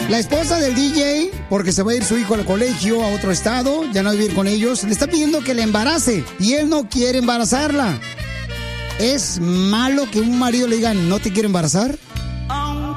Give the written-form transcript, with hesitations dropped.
La esposa del DJ, porque se va a ir su hijo al colegio, a otro estado, ya no va a vivir con ellos, le está pidiendo que le embarace y él no quiere embarazarla. ¿Es malo que un marido le diga no te quiero embarazar?